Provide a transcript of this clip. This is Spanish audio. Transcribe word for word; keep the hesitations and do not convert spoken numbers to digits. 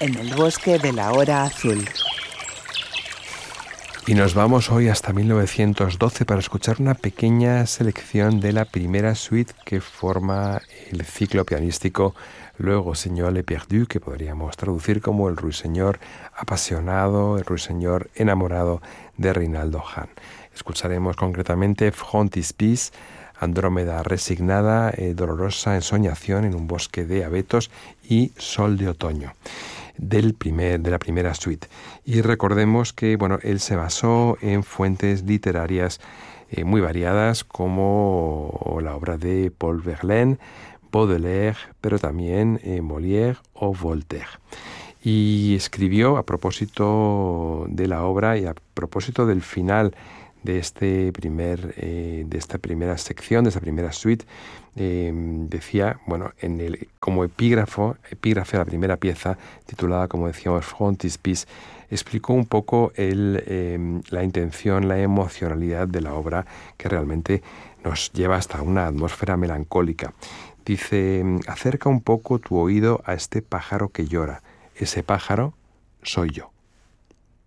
en el bosque de la hora azul. Y nos vamos hoy hasta mil novecientos doce para escuchar una pequeña selección de la primera suite que forma el ciclo pianístico Le Rossignol éperdu, que podríamos traducir como el ruiseñor apasionado, el ruiseñor enamorado de Reynaldo Hahn. Escucharemos concretamente Frontispice, Andrómeda resignada, eh, dolorosa ensoñación en un bosque de abetos y Sol de otoño del primer, de la primera suite. Y recordemos que bueno, él se basó en fuentes literarias eh, muy variadas, como la obra de Paul Verlaine, Baudelaire, pero también eh, Molière o Voltaire. Y escribió, a propósito de la obra y a propósito del final de este primer eh, de esta primera sección, de esta primera suite, eh, decía, bueno, en el como epígrafo, epígrafe a la primera pieza, titulada, como decíamos, Frontispice, explicó un poco el, eh, la intención, la emocionalidad de la obra, que realmente nos lleva hasta una atmósfera melancólica. Dice: acerca un poco tu oído a este pájaro que llora. Ese pájaro soy yo.